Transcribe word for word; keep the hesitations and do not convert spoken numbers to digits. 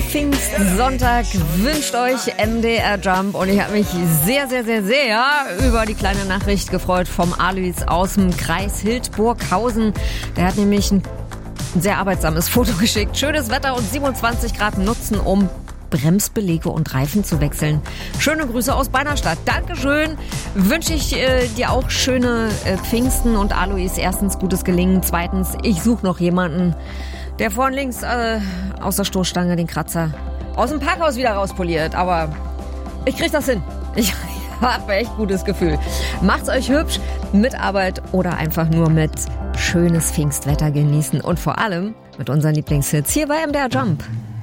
Pfingstsonntag wünscht euch M D R Jump und ich habe mich sehr, sehr, sehr, sehr über die kleine Nachricht gefreut vom Alois aus dem Kreis Hildburghausen. Der hat nämlich ein sehr arbeitsames Foto geschickt. Schönes Wetter und siebenundzwanzig Grad nutzen, um Bremsbeläge und Reifen zu wechseln. Schöne Grüße aus Beinerstadt. Dankeschön. Wünsche ich äh, dir auch schöne äh, Pfingsten und Alois. Erstens gutes Gelingen. Zweitens, ich suche noch jemanden, der vorn links äh, aus der Stoßstange den Kratzer aus dem Parkhaus wieder rauspoliert. Aber ich krieg das hin. Ich habe echt gutes Gefühl. Macht's euch hübsch mit Arbeit oder einfach nur mit schönes Pfingstwetter genießen und vor allem mit unseren Lieblingshits hier bei M D R Jump.